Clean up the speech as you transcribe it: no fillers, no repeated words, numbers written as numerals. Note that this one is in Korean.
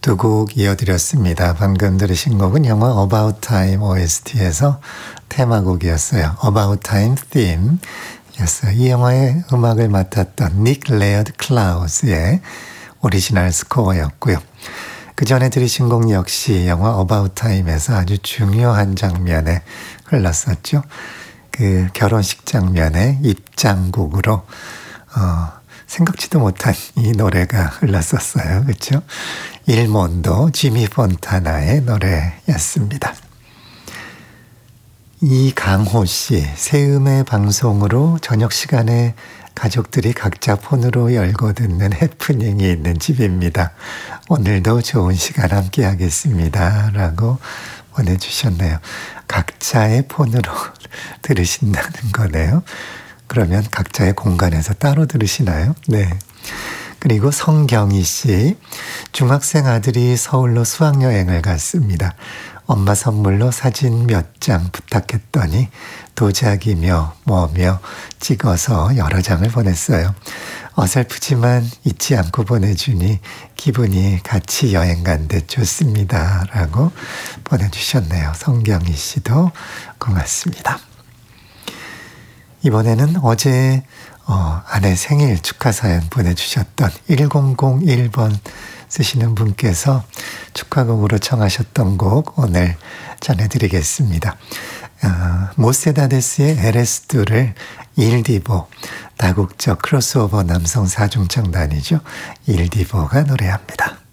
두 곡 이어드렸습니다. 방금 들으신 곡은 영화 About Time OST에서 테마곡이었어요. About Time Theme 였어요. 이 영화의 음악을 맡았던 Nick Laird Clowes의 오리지널 스코어였고요. 그 전에 들으신 곡 역시 영화 About Time에서 아주 중요한 장면에 흘렀었죠. 그 결혼식 장면의 입장곡으로 생각지도 못한 이 노래가 흘렀었어요. 그렇죠? 일몬도 지미 폰타나의 노래였습니다. 이강호 씨, 새음의 방송으로 저녁 시간에 가족들이 각자 폰으로 열고 듣는 해프닝이 있는 집입니다. 오늘도 좋은 시간 함께 하겠습니다. 라고 보내주셨네요. 각자의 폰으로 들으신다는 거네요. 그러면 각자의 공간에서 따로 들으시나요? 네. 그리고 성경희 씨, 중학생 아들이 서울로 수학여행을 갔습니다. 엄마 선물로 사진 몇 장 부탁했더니 도자기며 뭐며 찍어서 여러 장을 보냈어요. 어설프지만 잊지 않고 보내주니 기분이 같이 여행 간 듯 좋습니다. 라고 보내주셨네요. 성경희 씨도 고맙습니다. 이번에는 어제 아내 생일 축하 사연 보내주셨던 1001번 쓰시는 분께서 축하곡으로 청하셨던 곡 오늘 전해드리겠습니다. 모세다데스의 LS2를 일디보, 다국적 크로스오버 남성 사중창단이죠. 일디보가 노래합니다.